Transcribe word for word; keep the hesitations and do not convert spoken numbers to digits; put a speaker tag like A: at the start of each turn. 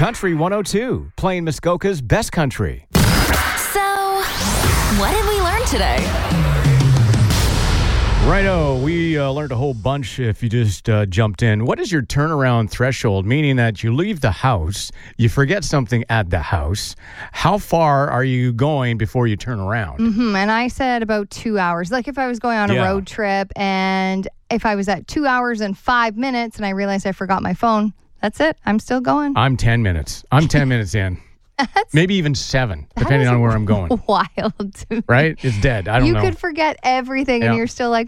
A: Country one oh two, playing Muskoka's best country.
B: So, what did we learn today?
A: Righto, we uh, learned a whole bunch if you just uh, jumped in. What is your turnaround threshold? Meaning that you leave the house, you forget something at the house. How far are you going before you turn around?
C: Mm-hmm. And I said about two hours. Like if I was going on a
A: Yeah.
C: road trip and if I was at two hours and five minutes and I realized I forgot my phone, that's it. I'm still going.
A: I'm ten minutes. I'm ten minutes in.
C: That's
A: Maybe even seven, depending
C: is
A: on where I'm going.
C: wild.
A: Right? It's dead. I don't
C: you
A: know.
C: could forget everything
A: Yeah.
C: and you're still like,